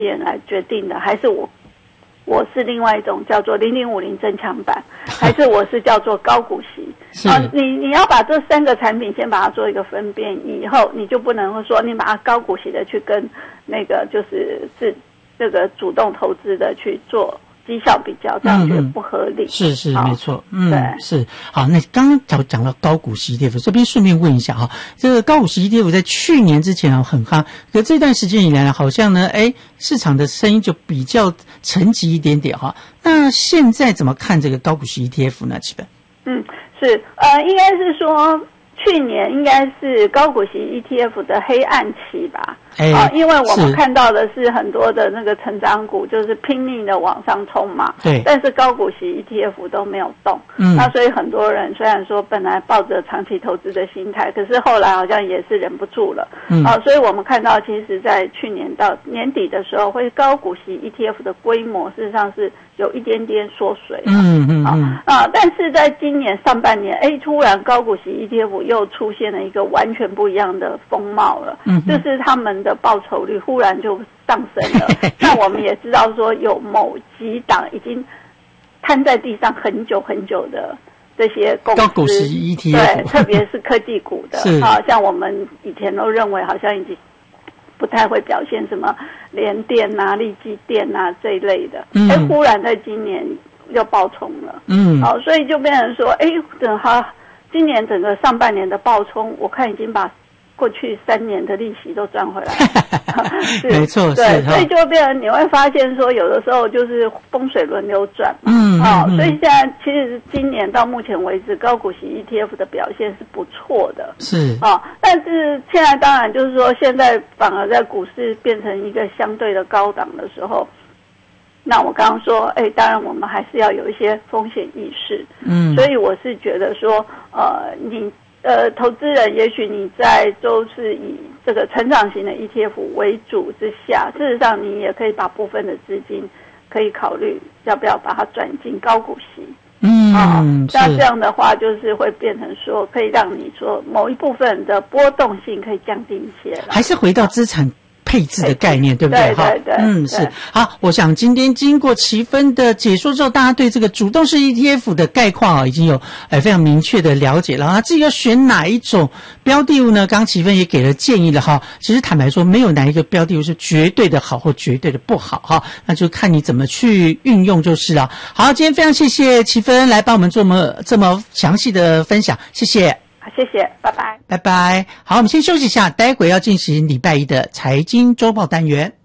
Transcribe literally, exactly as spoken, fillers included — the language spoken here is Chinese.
人来决定的，还是我我是另外一种叫做零零五零增强版，还是我是叫做高股息？啊，你你要把这三个产品先把它做一个分辨，以后你就不能说你把它高股息的去跟那个就是是这个主动投资的去做绩效比较，这样觉得不合理。 嗯、是是没错，嗯，对，是好。那刚刚讲讲到高股息 E T F， 这边顺便问一下哈，这个高股息 E T F 在去年之前啊很夯，可这段时间以来呢，好像呢，哎，市场的声音就比较沉寂一点点哈。那现在怎么看这个高股息 E T F 呢？基本嗯，是呃，应该是说。去年应该是高股息 E T F 的黑暗期吧，哎、啊，因为我们看到的是很多的那个成长股就是拼命的往上冲嘛，对，但是高股息 E T F 都没有动，嗯，那所以很多人虽然说本来抱着长期投资的心态，可是后来好像也是忍不住了，嗯，啊，所以我们看到其实在去年到年底的时候，会高股息 E T F 的规模事实上是有一点点缩水，嗯嗯啊啊，但是在今年上半年，哎，突然高股息 E T F 又出现了一个完全不一样的风貌了，嗯，就是他们的报酬率忽然就上升了。那我们也知道说，有某几档已经瘫在地上很久很久的这些公司， 高股息 E T F， 对，特别是科技股的，啊，像我们以前都认为好像已经不太会表现什么联电啊、力积电啊这一类的，嗯，哎，忽然在今年又爆冲了，嗯，好，所以就变成说，哎，等它。今年整个上半年的暴冲，我看已经把过去三年的利息都赚回来了。是没错， 对，所以就变成你会发现说，有的时候就是风水轮流转嘛。嗯，啊、哦嗯，所以现在其实今年到目前为止，高股息 E T F 的表现是不错的。是啊、哦，但是现在当然就是说，现在反而在股市变成一个相对的高档的时候。那我刚刚说，哎，当然我们还是要有一些风险意识，嗯，所以我是觉得说，呃，你呃投资人，也许你在都是以这个成长型的 E T F 为主之下，事实上你也可以把部分的资金可以考虑要不要把它转进高股息，嗯，啊，那这样的话就是会变成说，可以让你说某一部分的波动性可以降低一些了， 还是回到资产配置的概念，对不对？ 对对对， 嗯，是。好，我想今天经过奇芬的解说之后，大家对这个主动式 E T F 的概况啊，已经有呃非常明确的了解了啊。至于要选哪一种标的物呢？刚刚奇芬也给了建议了哈。其实坦白说，没有哪一个标的物是绝对的好或绝对的不好哈，那就看你怎么去运用就是了。好，今天非常谢谢奇芬来帮我们做么这么详细的分享，谢谢。 好，谢谢，拜拜， 拜拜。好，我们先休息一下，待会要进行礼拜一的财经周报单元。